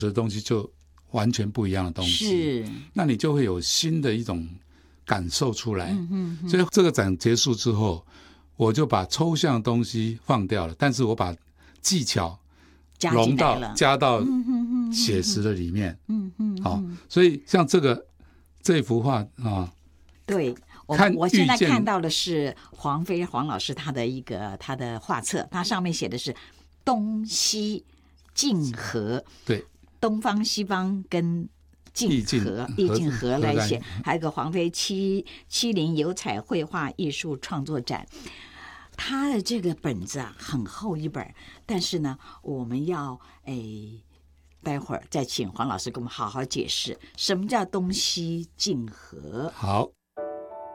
的东西就完全不一样的东西， 是， 那你就会有新的一种感受出来。所以这个展结束之后，我就把抽象的东西放掉了，但是我把技巧融到加到写实的里面。所以像这幅画啊， 对。我现在看到的是黄飞黄老师他的画册，他上面写的是东西竞合， 对， 东方西方跟意境合来写，还有个黄飞70油彩绘画艺术创作展。他的这个本子啊很厚一本，但是呢，我们要待会儿再请黄老师给我们好好解释什么叫东西竞合。 好。